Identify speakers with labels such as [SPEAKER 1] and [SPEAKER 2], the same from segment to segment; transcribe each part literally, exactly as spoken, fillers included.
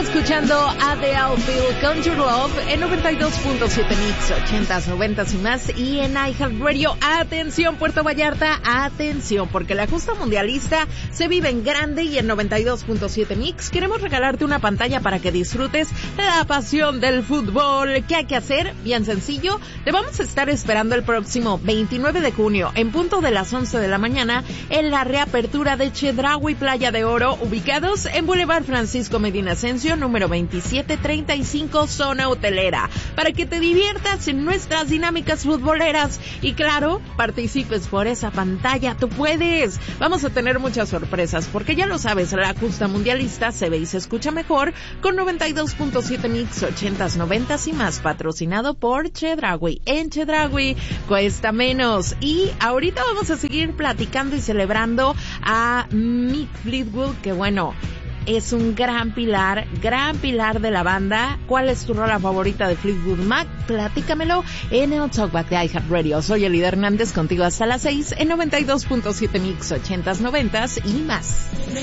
[SPEAKER 1] escuchando a The Outfield con Your Love en noventa y dos punto siete Mix, ochentas, noventas y más, y en iHeartRadio. Atención Puerto Vallarta, atención, porque la justa mundialista se vive en grande y en noventa y dos punto siete Mix queremos regalarte una pantalla para que disfrutes la pasión del fútbol. ¿Qué hay que hacer? Bien sencillo, te vamos a estar esperando el próximo veintinueve de junio en punto de las once de la mañana en la reapertura de Chedraui Playa de Oro, ubicados en Boulevard Francisco Medina Ascencio, número veintisiete treinta y cinco, zona hotelera, para que te diviertas en nuestras dinámicas futboleras y claro, participes por esa pantalla. Tú puedes. Vamos a tener muchas sorpresas porque ya lo sabes, la justa mundialista se ve y se escucha mejor con noventa y dos punto siete Mix, ochentas, noventas y más, patrocinado por Chedraui. En Chedraui cuesta menos. Y ahorita vamos a seguir platicando y celebrando a Mick Fleetwood, que bueno, es un gran pilar, gran pilar de la banda. ¿Cuál es tu rola favorita de Fleetwood Mac? Platícamelo en el Talkback de iHeartRadio. Soy Elida Hernández, contigo hasta las seis en noventa y dos punto siete Mix, ochentas, noventas y más.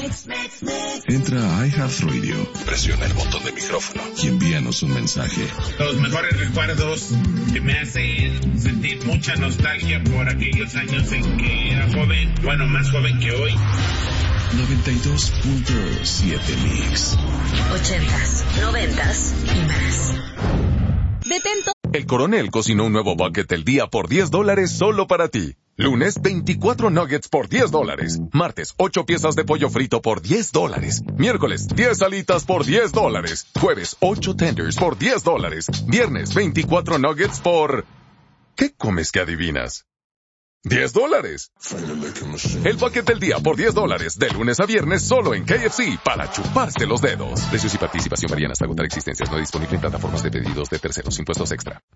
[SPEAKER 2] Entra a iHeartRadio, presiona el botón de micrófono y envíanos un mensaje.
[SPEAKER 3] Los mejores recuerdos que me hacen sentir mucha nostalgia por aquellos años en que era joven, bueno, más joven que hoy.
[SPEAKER 2] noventa y dos punto siete Mix.
[SPEAKER 4] Ochentas, noventas y más.
[SPEAKER 1] Detento.
[SPEAKER 5] El Coronel cocinó un nuevo bucket del día por diez dólares solo para ti. Lunes, veinticuatro nuggets por diez dólares. Martes, ocho piezas de pollo frito por diez dólares. Miércoles, diez alitas por diez dólares. Jueves, ocho tenders por diez dólares. Viernes, veinticuatro nuggets por... ¿Qué comes que adivinas? ¡diez dólares! El bucket del día por diez dólares, de lunes a viernes solo en K F C, para chuparse los dedos. Precios y participación varían hasta agotar existencias. No disponible en plataformas de pedidos de terceros. Impuestos extra.